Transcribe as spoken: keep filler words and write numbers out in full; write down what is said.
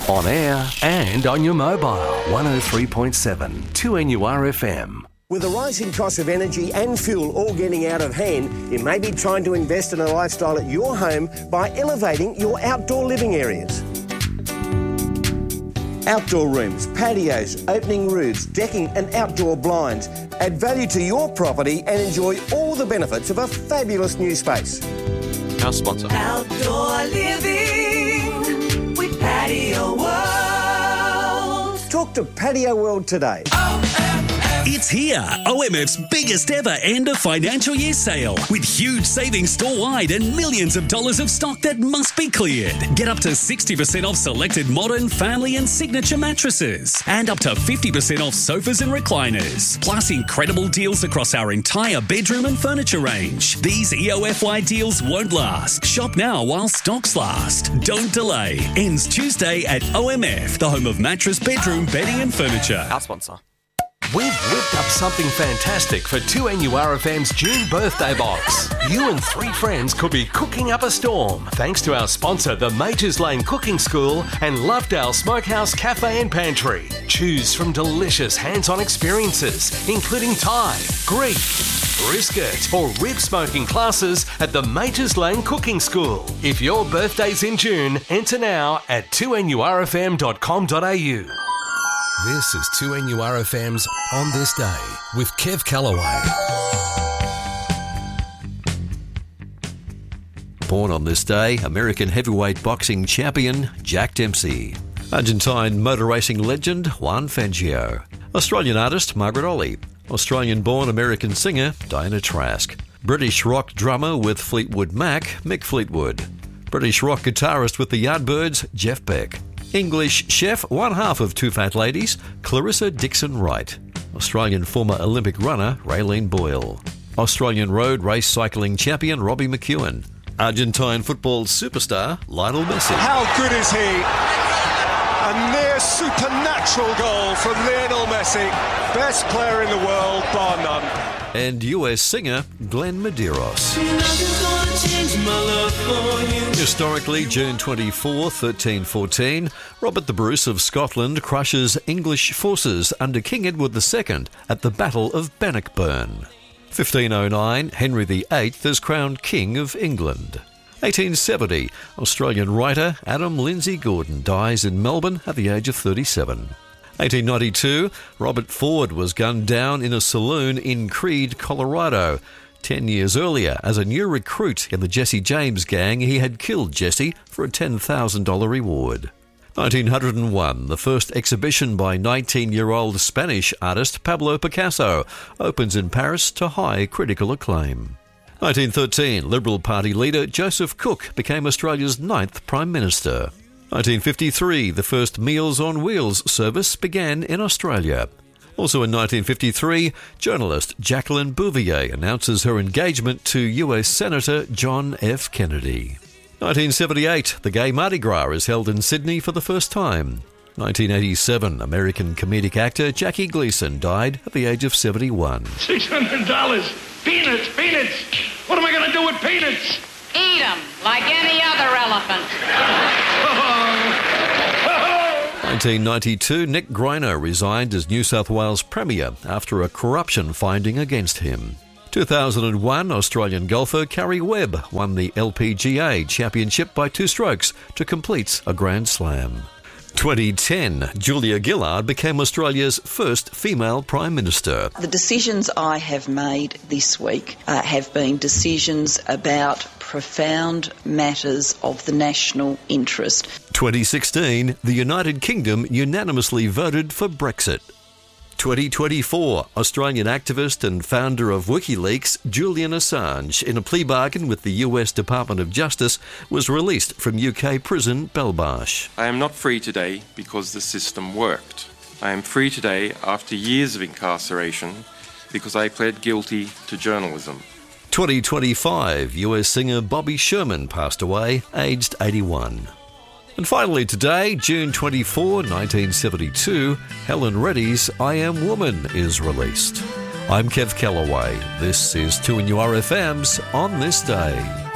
On air and on your mobile. one oh three point seven, two N U R F M. With the rising cost of energy and fuel all getting out of hand, you may be trying to invest in a lifestyle at your home by elevating your outdoor living areas. Outdoor rooms, patios, opening roofs, decking and outdoor blinds add value to your property and enjoy all the benefits of a fabulous new space. Our sponsor. Outdoor living with Patio World. Talk to Patio World today. It's here, O M F's biggest ever end of financial year sale with huge savings store-wide and millions of dollars of stock that must be cleared. Get up to sixty percent off selected modern, family and signature mattresses and up to fifty percent off sofas and recliners. Plus incredible deals across our entire bedroom and furniture range. These E O F Y deals won't last. Shop now while stocks last. Don't delay. Ends Tuesday at O M F, the home of mattress, bedroom, bedding and furniture. Our sponsor. We've whipped up something fantastic for two N U R F M's June birthday box. You and three friends could be cooking up a storm thanks to our sponsor, the Majors Lane Cooking School and Lovedale Smokehouse Cafe and Pantry. Choose from delicious hands-on experiences, including Thai, Greek, brisket or rib smoking classes at the Majors Lane Cooking School. If your birthday's in June, enter now at two N U R F M dot com dot A U. This is two N U R F M's On This Day with Kev Callaway. Born on this day, American heavyweight boxing champion Jack Dempsey. Argentine motor racing legend Juan Fangio. Australian artist Margaret Olley. Australian-born American singer Diana Trask. British rock drummer with Fleetwood Mac Mick Fleetwood. British rock guitarist with the Yardbirds Jeff Beck. English chef, one half of Two Fat Ladies, Clarissa Dixon-Wright. Australian former Olympic runner, Raylene Boyle. Australian road race cycling champion, Robbie McEwen. Argentine football superstar, Lionel Messi. How good is he? A near supernatural goal from Lionel Messi. Best player in the world, bar none. And U S singer, Glenn Medeiros. Historically, June twenty-fourth, thirteen fourteen, Robert the Bruce of Scotland crushes English forces under King Edward the Second at the Battle of Bannockburn. fifteen oh nine, Henry the Eighth is crowned King of England. eighteen seventy, Australian writer Adam Lindsay Gordon dies in Melbourne at the age of thirty-seven. eighteen ninety-two, Robert Ford was gunned down in a saloon in Creede, Colorado. Ten years earlier, as a new recruit in the Jesse James gang, he had killed Jesse for a ten thousand dollars reward. nineteen oh one, the first exhibition by nineteen-year-old Spanish artist Pablo Picasso opens in Paris to high critical acclaim. nineteen thirteen, Liberal Party leader Joseph Cook became Australia's ninth Prime Minister. nineteen fifty-three, the first Meals on Wheels service began in Australia. Also in nineteen fifty-three, journalist Jacqueline Bouvier announces her engagement to U S Senator John F. Kennedy. nineteen seventy-eight, the Gay Mardi Gras is held in Sydney for the first time. nineteen eighty-seven, American comedic actor Jackie Gleason died at the age of seventy-one. six hundred dollars. Peanuts, peanuts. What am I going to do with peanuts? Eat them like any other elephant. nineteen ninety-two, Nick Greiner resigned as New South Wales Premier after a corruption finding against him. two thousand one, Australian golfer Carrie Webb won the L P G A Championship by two strokes to complete a Grand Slam. twenty ten, Julia Gillard became Australia's first female Prime Minister. The decisions I have made this week uh, have been decisions about profound matters of the national interest. twenty sixteen, the United Kingdom unanimously voted for Brexit. twenty twenty-four, Australian activist and founder of WikiLeaks, Julian Assange, in a plea bargain with the U S Department of Justice, was released from U K prison Belmarsh. I am not free today because the system worked. I am free today after years of incarceration because I pled guilty to journalism. twenty twenty-five, U S singer Bobby Sherman passed away, aged eighty-one. And finally today, June twenty-fourth, nineteen seventy-two, Helen Reddy's I Am Woman is released. I'm Kev Callaway. This is two N U R F M's On This Day.